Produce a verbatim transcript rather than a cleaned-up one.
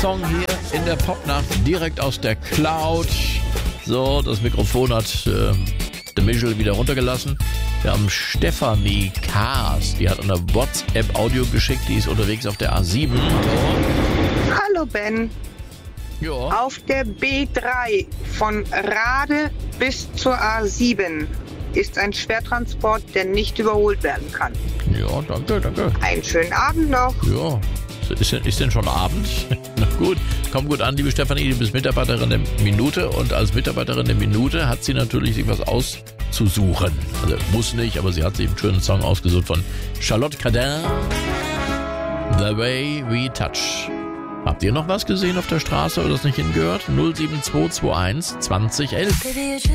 Song hier in der Popnacht direkt aus der Cloud. So, das Mikrofon hat äh, der Michel wieder runtergelassen. Wir haben Stefanie Kaas, die hat eine WhatsApp-Audio geschickt, die ist unterwegs auf der A sieben. So. Hallo Ben. Ja. Auf der B drei von Rade bis zur A sieben ist ein Schwertransport, der nicht überholt werden kann. Ja, danke, danke. Einen schönen Abend noch. Ja, ist denn, ist denn schon Abend? Na gut, komm gut an, liebe Stefanie, du bist Mitarbeiterin der Minute und als Mitarbeiterin der Minute hat sie natürlich sich was auszusuchen. Also muss nicht, aber sie hat sich einen schönen Song ausgesucht von Charlotte Cardin, The Way We Touch. Habt ihr noch was gesehen auf der Straße oder das nicht hingehört? null sieben zwei zwei eins zwanzig elf.